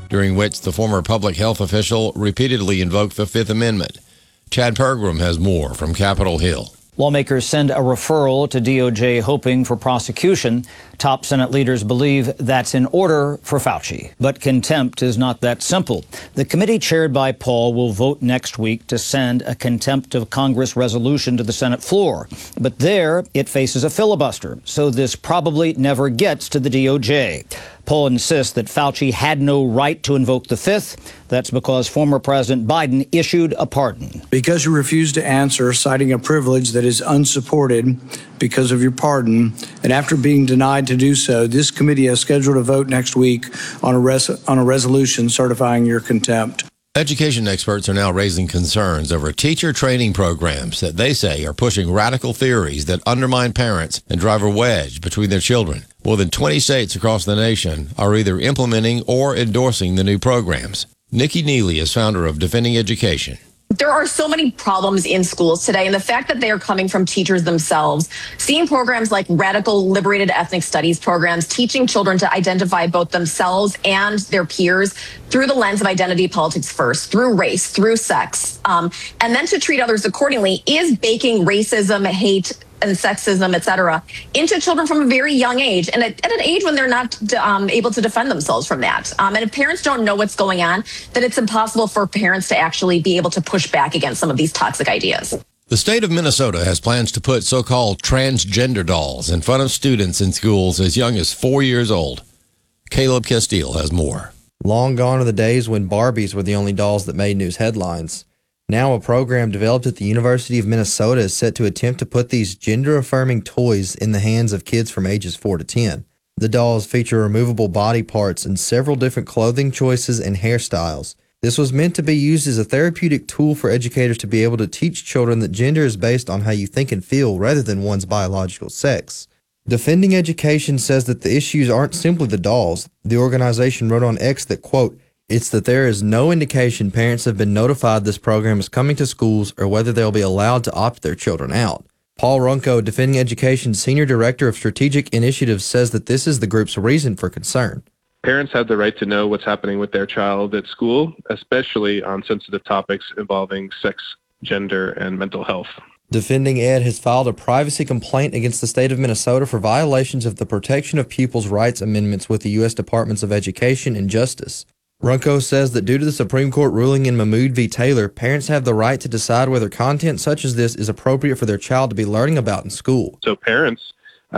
during which the former public health official repeatedly invoked the Fifth Amendment. Chad Pergram has more from Capitol Hill. Lawmakers send a referral to DOJ hoping for prosecution. Top Senate leaders believe that's in order for Fauci. But contempt is not that simple. The committee chaired by Paul will vote next week to send a contempt of Congress resolution to the Senate floor. But there, it faces a filibuster, so this probably never gets to the DOJ. Paul insists that Fauci had no right to invoke the Fifth. That's because former President Biden issued a pardon. Because you refused to answer, citing a privilege that is unsupported because of your pardon, and after being denied to do so, this committee has scheduled a vote next week on a resolution certifying your contempt. Education experts are now raising concerns over teacher training programs that they say are pushing radical theories that undermine parents and drive a wedge between their children. More than 20 states across the nation are either implementing or endorsing the new programs. Nikki Neely is founder of Defending Education. There are so many problems in schools today, and the fact that they are coming from teachers themselves, seeing programs like radical liberated ethnic studies programs, teaching children to identify both themselves and their peers through the lens of identity politics first, through race, through sex, and then to treat others accordingly is baking racism, hate, and sexism, et cetera, into children from a very young age, and at an age when they're not able to defend themselves from that. And if parents don't know what's going on, then it's impossible for parents to actually be able to push back against some of these toxic ideas. The state of Minnesota has plans to put so-called transgender dolls in front of students in schools as young as 4 years old. Caleb Castile has more. Long gone are the days when Barbies were the only dolls that made news headlines. Now a program developed at the University of Minnesota is set to attempt to put these gender-affirming toys in the hands of kids from ages 4 to 10. The dolls feature removable body parts and several different clothing choices and hairstyles. This was meant to be used as a therapeutic tool for educators to be able to teach children that gender is based on how you think and feel rather than one's biological sex. Defending Education says that the issues aren't simply the dolls. The organization wrote on X that, quote, "It's that there is no indication parents have been notified this program is coming to schools or whether they'll be allowed to opt their children out." Paul Runco, Defending Education's Senior Director of Strategic Initiatives, says that this is the group's reason for concern. Parents have the right to know what's happening with their child at school, especially on sensitive topics involving sex, gender, and mental health. Defending Ed has filed a privacy complaint against the state of Minnesota for violations of the Protection of Pupils' Rights Amendments with the U.S. Departments of Education and Justice. Runco says that due to the Supreme Court ruling in Mahmoud v. Taylor, parents have the right to decide whether content such as this is appropriate for their child to be learning about in school. So parents,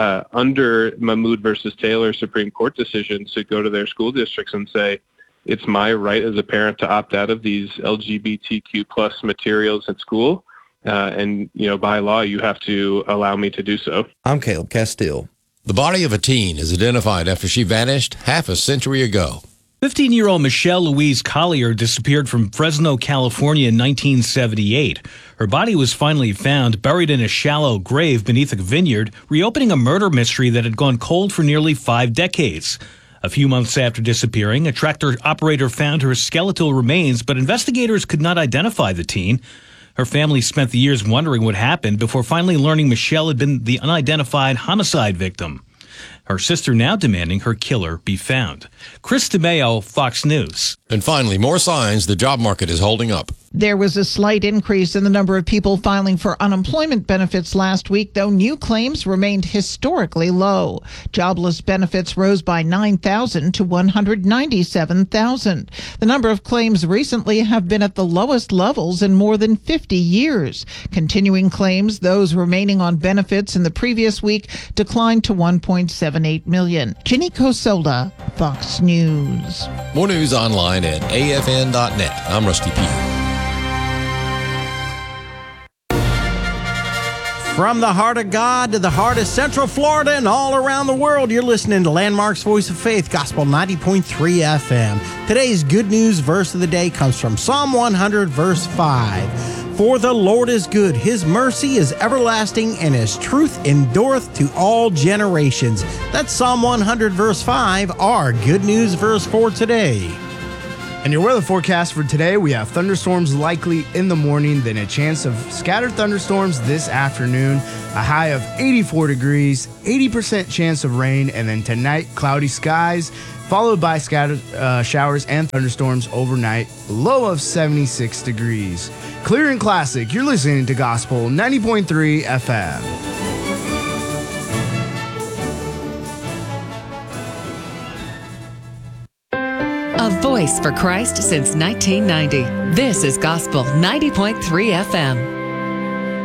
under Mahmoud versus Taylor Supreme Court decision, should go to their school districts and say, it's my right as a parent to opt out of these LGBTQ plus materials at school. And, by law, you have to allow me to do so. I'm Caleb Castile. The body of a teen is identified after she vanished half a century ago. 15-year-old Michelle Louise Collier disappeared from Fresno, California in 1978. Her body was finally found buried in a shallow grave beneath a vineyard, reopening a murder mystery that had gone cold for nearly 5 decades. A few months after disappearing, a tractor operator found her skeletal remains, but investigators could not identify the teen. Her family spent the years wondering what happened before finally learning Michelle had been the unidentified homicide victim. Her sister now demanding her killer be found. Chris DeMeo, Fox News. And finally, more signs the job market is holding up. There was a slight increase in the number of people filing for unemployment benefits last week, though new claims remained historically low. Jobless benefits rose by 9,000 to 197,000. The number of claims recently have been at the lowest levels in more than 50 years. Continuing claims, those remaining on benefits in the previous week, declined to 1.78 million. Ginny Cosola, Fox News. More news online at afn.net. I'm Rusty Pugh. From the heart of God to the heart of Central Florida and all around the world, you're listening to Landmark's Voice of Faith, Gospel 90.3 FM. Today's good news verse of the day comes from Psalm 100, verse 5. For the Lord is good, his mercy is everlasting, and his truth endureth to all generations. That's Psalm 100, verse 5, our good news verse for today. And your weather forecast for today, we have thunderstorms likely in the morning, then a chance of scattered thunderstorms this afternoon, a high of 84 degrees, 80% chance of rain, and then tonight, cloudy skies, followed by scattered showers and thunderstorms overnight, low of 76 degrees. Clear and classic, you're listening to Gospel 90.3 FM. A voice for Christ since 1990. This is Gospel 90.3 FM.